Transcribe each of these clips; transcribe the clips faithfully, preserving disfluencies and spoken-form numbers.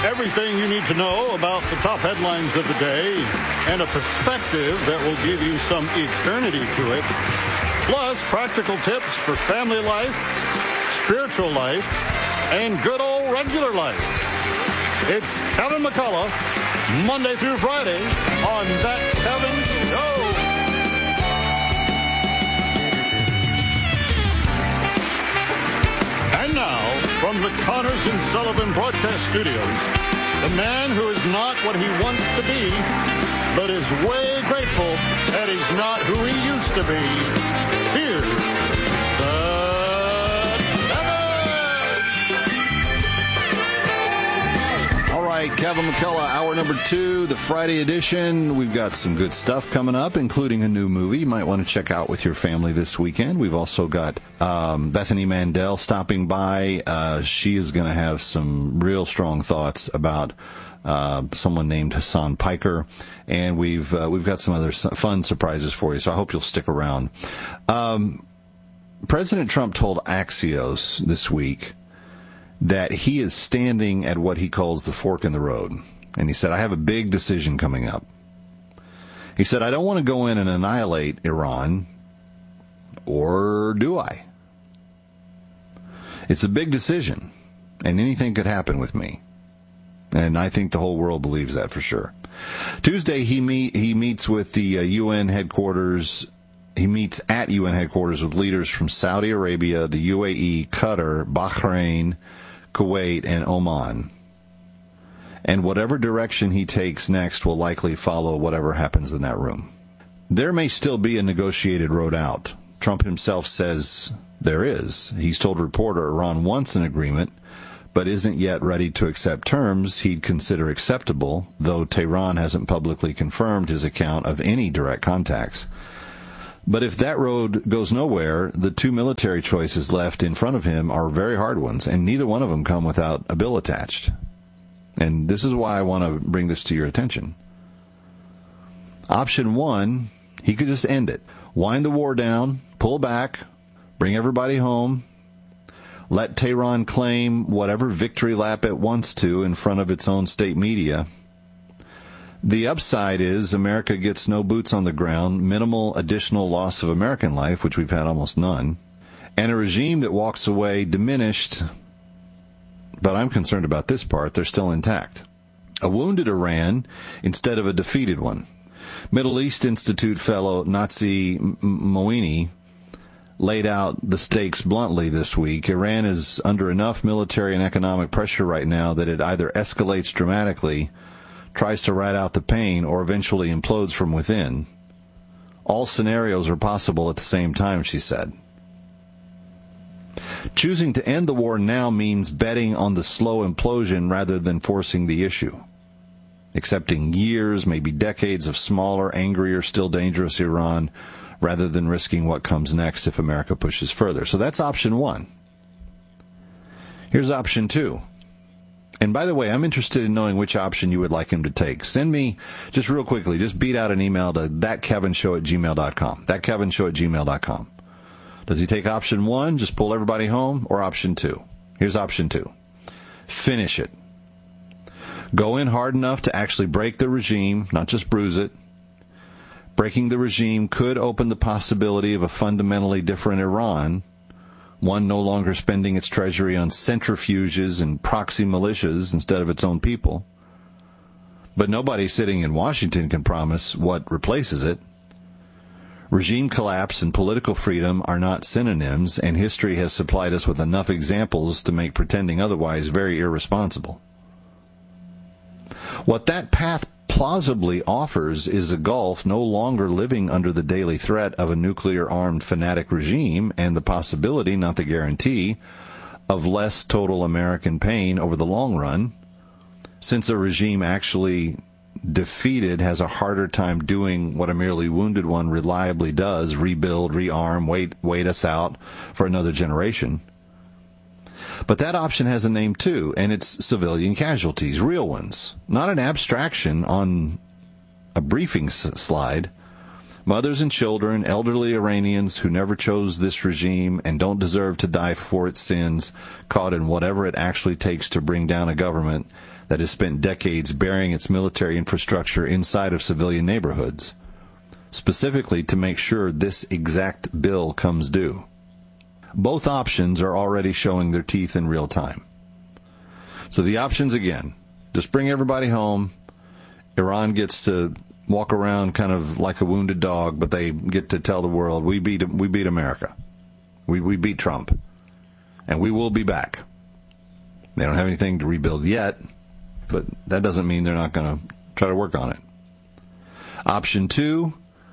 Everything you need to know about the top headlines of the day and a perspective that will give you some eternity to it. Plus, practical tips for family life, spiritual life, and good old regular life. It's Kevin McCullough, Monday through Friday on That Kevin Show. And now, from the Connors and Sullivan Broadcast Studios, the man who is not what he wants to be, but is way grateful that he's not who he used to be. Here's the Kevin! All right, Kevin McCullough, hour number two, the Friday edition. We've got some good stuff coming up, including a new movie you might want to check out with your family this weekend. We've also got um, Bethany Mandel stopping by. Uh, she is going to have some real strong thoughts about Uh, someone named Hassan Piker, and we've uh, we've got some other su- fun surprises for you, so I hope you'll stick around. Um, President Trump told Axios this week that he is standing at what he calls the fork in the road, and he said, I have a big decision coming up. He said, I don't want to go in and annihilate Iran, or do I? It's a big decision, and anything could happen with me. And I think the whole world believes that for sure. Tuesday, he meet he meets with the uh, U N headquarters. He meets at U N headquarters with leaders from Saudi Arabia, the U A E, Qatar, Bahrain, Kuwait, and Oman. And whatever direction he takes next will likely follow whatever happens in that room. There may still be a negotiated road out. Trump himself says there is. He's told reporter Iran wants an agreement, but isn't yet ready to accept terms he'd consider acceptable, though Tehran hasn't publicly confirmed his account of any direct contacts. But if that road goes nowhere, the two military choices left in front of him are very hard ones, and neither one of them come without a bill attached. And this is why I want to bring this to your attention. Option one, he could just end it. Wind the war down, pull back, bring everybody home, let Tehran claim whatever victory lap it wants to in front of its own state media. The upside is America gets no boots on the ground, minimal additional loss of American life, which we've had almost none, and a regime that walks away diminished, but I'm concerned about this part, they're still intact. A wounded Iran instead of a defeated one. Middle East Institute fellow Nazi Moini laid out the stakes bluntly this week. Iran is under enough military and economic pressure right now that it either escalates dramatically, tries to ride out the pain, or eventually implodes from within. All scenarios are possible at the same time, she said. Choosing to end the war now means betting on the slow implosion rather than forcing the issue. Accepting years, maybe decades of smaller, angrier, still dangerous Iran, rather than risking what comes next if America pushes further. So that's option one. Here's option two. And by the way, I'm interested in knowing which option you would like him to take. Send me, just real quickly, just beat out an email to thatkevinshow at gmail dot com. thatkevinshow at gmail dot com. Does he take option one, just pull everybody home, or option two? Here's option two. Finish it. Go in hard enough to actually break the regime, not just bruise it. Breaking the regime could open the possibility of a fundamentally different Iran, one no longer spending its treasury on centrifuges and proxy militias instead of its own people. But nobody sitting in Washington can promise what replaces it. Regime collapse and political freedom are not synonyms, and history has supplied us with enough examples to make pretending otherwise very irresponsible. What that path plausibly offers is a Gulf no longer living under the daily threat of a nuclear-armed fanatic regime and the possibility, not the guarantee, of less total American pain over the long run, since a regime actually defeated has a harder time doing what a merely wounded one reliably does, rebuild, rearm, wait, wait us out for another generation. But that option has a name too, and it's civilian casualties, real ones. Not an abstraction on a briefing s- slide, Mothers and children, elderly Iranians who never chose this regime and don't deserve to die for its sins, caught in whatever it actually takes to bring down a government that has spent decades burying its military infrastructure inside of civilian neighborhoods, specifically to make sure this exact bill comes due. Both options are already showing their teeth in real time. So the options again, just bring everybody home. Iran gets to walk around kind of like a wounded dog, but they get to tell the world, we beat we beat America. We we beat Trump. And we will be back. They don't have anything to rebuild yet, but that doesn't mean they're not going to try to work on it. Option two,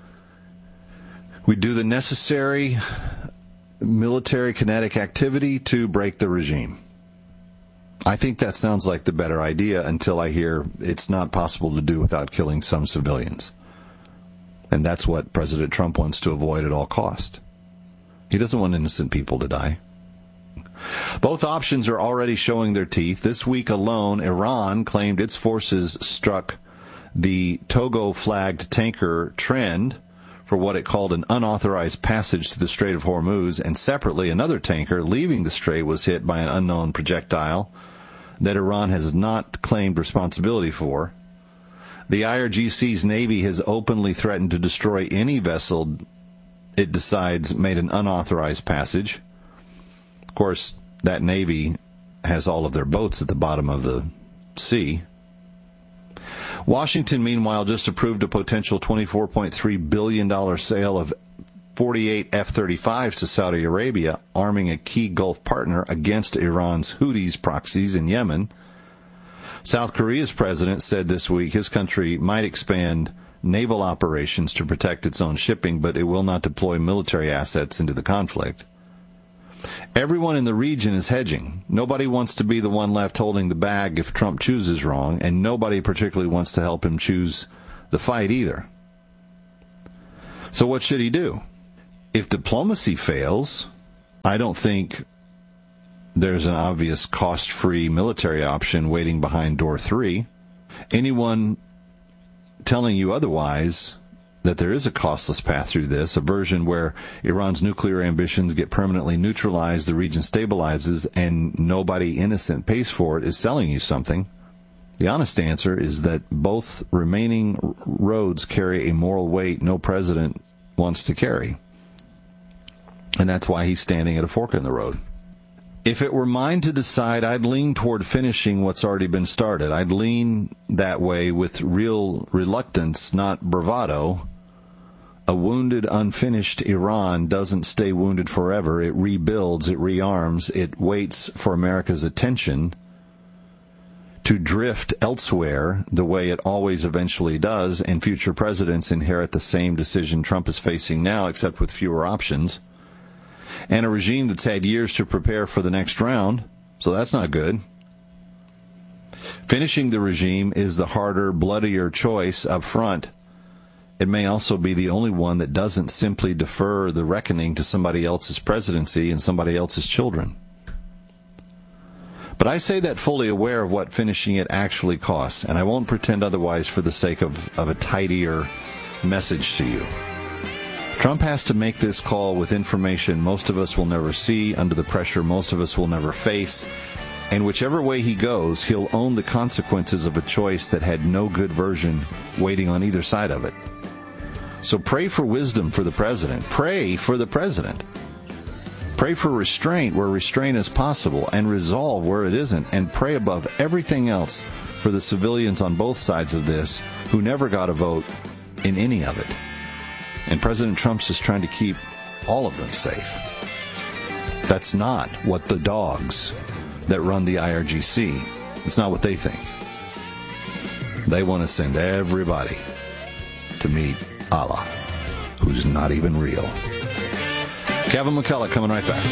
we do the necessary military kinetic activity to break the regime. I think that sounds like the better idea until I hear it's not possible to do without killing some civilians. And that's what President Trump wants to avoid at all cost. He doesn't want innocent people to die. Both options are already showing their teeth. This week alone, Iran claimed its forces struck the Togo-flagged tanker Trend for what it called an unauthorized passage to the Strait of Hormuz, and separately another tanker leaving the strait was hit by an unknown projectile that Iran has not claimed responsibility for. The I R G C's Navy has openly threatened to destroy any vessel it decides made an unauthorized passage. Of course, that Navy has all of their boats at the bottom of the sea. Washington, meanwhile, just approved a potential twenty-four point three billion dollars sale of forty-eight F thirty-fives to Saudi Arabia, arming a key Gulf partner against Iran's Houthis proxies in Yemen. South Korea's president said this week his country might expand naval operations to protect its own shipping, but it will not deploy military assets into the conflict. Everyone in the region is hedging. Nobody wants to be the one left holding the bag if Trump chooses wrong, and nobody particularly wants to help him choose the fight either. So what should he do? If diplomacy fails, I don't think there's an obvious cost-free military option waiting behind door three. Anyone telling you otherwise, that there is a costless path through this, a version where Iran's nuclear ambitions get permanently neutralized, the region stabilizes, and nobody innocent pays for it, is selling you something. The honest answer is that both remaining roads carry a moral weight no president wants to carry. And that's why he's standing at a fork in the road. If it were mine to decide, I'd lean toward finishing what's already been started. I'd lean that way with real reluctance, not bravado. A wounded, unfinished Iran doesn't stay wounded forever. It rebuilds, it rearms, it waits for America's attention to drift elsewhere the way it always eventually does, and future presidents inherit the same decision Trump is facing now, except with fewer options. And a regime that's had years to prepare for the next round, so that's not good. Finishing the regime is the harder, bloodier choice up front. It may also be the only one that doesn't simply defer the reckoning to somebody else's presidency and somebody else's children. But I say that fully aware of what finishing it actually costs, and I won't pretend otherwise for the sake of, of a tidier message to you. Trump has to make this call with information most of us will never see, under the pressure most of us will never face, and whichever way he goes, he'll own the consequences of a choice that had no good version waiting on either side of it. So pray for wisdom for the president. Pray for the president. Pray for restraint where restraint is possible, and resolve where it isn't, and pray above everything else for the civilians on both sides of this who never got a vote in any of it. And President Trump's just trying to keep all of them safe. That's not what the dogs that run the I R G C, it's not what they think. They want to send everybody to meet Allah, who's not even real. Kevin McCullough coming right back.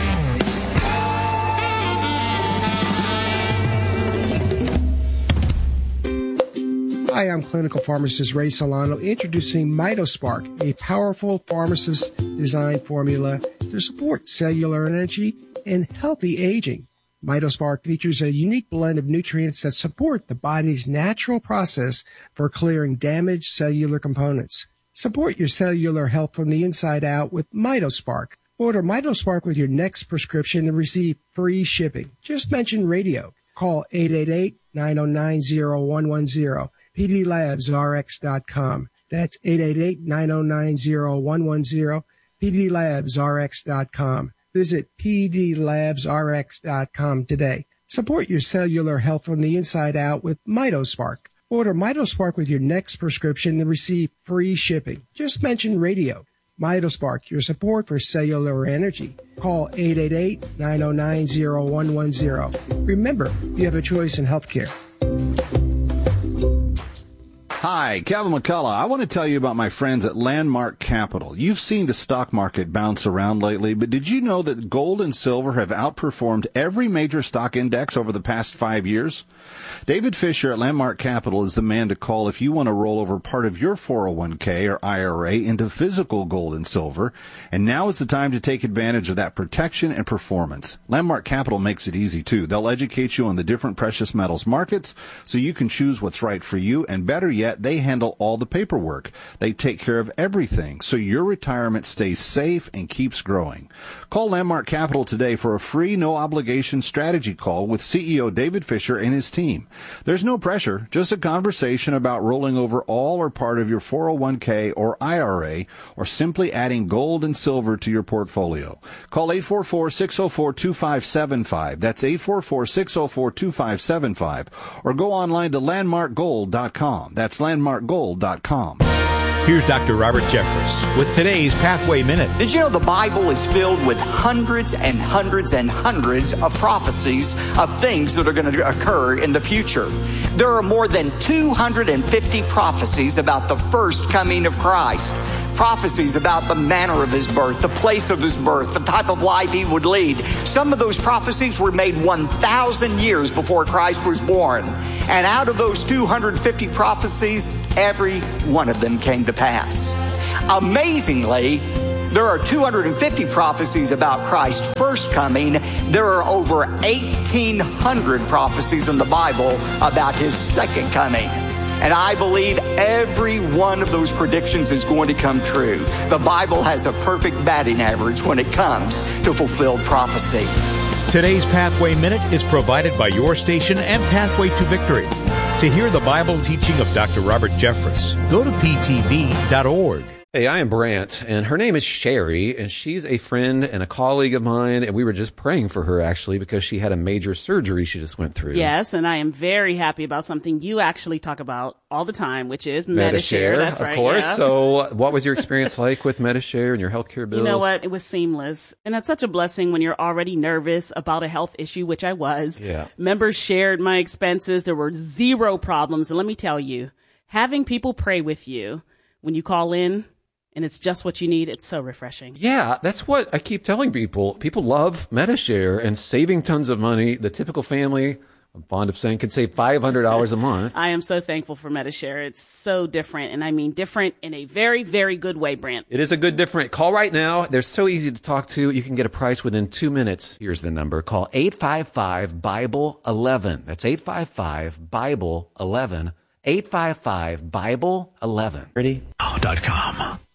Hi, I'm clinical pharmacist Ray Solano, introducing MitoSpark, a powerful pharmacist-designed formula to support cellular energy and healthy aging. MitoSpark features a unique blend of nutrients that support the body's natural process for clearing damaged cellular components. Support your cellular health from the inside out with MitoSpark. Order MitoSpark with your next prescription and receive free shipping. Just mention radio. Call eight eight eight, nine oh nine, oh one one oh, p d labs r x dot com. That's eight eight eight, nine oh nine, oh one one oh, p d labs r x dot com. Visit p d labs r x dot com today. Support your cellular health from the inside out with MitoSpark. Order MitoSpark with your next prescription and receive free shipping. Just mention radio. MitoSpark, your support for cellular energy. Call eight eight eight, nine oh nine, oh one one oh. Remember, you have a choice in healthcare. Hi, Kevin McCullough. I want to tell you about my friends at Landmark Capital. You've seen the stock market bounce around lately, but did you know that gold and silver have outperformed every major stock index over the past five years? David Fisher at Landmark Capital is the man to call if you want to roll over part of your four oh one k or I R A into physical gold and silver. And now is the time to take advantage of that protection and performance. Landmark Capital makes it easy, too. They'll educate you on the different precious metals markets so you can choose what's right for you, and better yet, they handle all the paperwork. They take care of everything so your retirement stays safe and keeps growing. Call Landmark Capital today for a free, no-obligation strategy call with C E O David Fisher and his team. There's no pressure, just a conversation about rolling over all or part of your four oh one k or I R A, or simply adding gold and silver to your portfolio. Call eight four four, six oh four, two five seven five. That's eight four four, six oh four, two five seven five. Or go online to landmark gold dot com. That's landmark gold dot com. Here's Doctor Robert Jeffress with today's Pathway Minute. Did you know the Bible is filled with hundreds and hundreds and hundreds of prophecies of things that are going to occur in the future? There are more than two hundred fifty prophecies about the first coming of Christ. Prophecies about the manner of his birth, the place of his birth, the type of life he would lead. Some of those prophecies were made one thousand years before Christ was born. And out of those two hundred fifty prophecies, every one of them came to pass. Amazingly, there are two hundred fifty prophecies about Christ's first coming. There are over eighteen hundred prophecies in the Bible about his second coming. And I believe every one of those predictions is going to come true. The Bible has a perfect batting average when it comes to fulfilled prophecy. Today's Pathway Minute is provided by your station and Pathway to Victory. To hear the Bible teaching of Doctor Robert Jeffress, go to p t v dot org. Hey, I am Brant, and her name is Sherry, and she's a friend and a colleague of mine, and we were just praying for her, actually, because she had a major surgery she just went through. Yes, and I am very happy about something you actually talk about all the time, which is Medi-Share. Medi-Share, That's of right, course. yeah. So what was your experience like with Medi-Share and your healthcare bills? You know what? It was seamless. And that's such a blessing when you're already nervous about a health issue, which I was. Yeah. Members shared my expenses. There were zero problems. And let me tell you, having people pray with you when you call in, and it's just what you need, it's so refreshing. Yeah, that's what I keep telling people. People love Medi-Share and saving tons of money. The typical family, I'm fond of saying, can save five hundred dollars a month. I am so thankful for Medi-Share. It's so different, and I mean different in a very, very good way, Brant. It is a good different. Call right now. They're so easy to talk to. You can get a price within two minutes. Here's the number. Call eight five five, Bible eleven. That's eight five five, Bible eleven. eight five five, Bible eleven. Ready? dot com.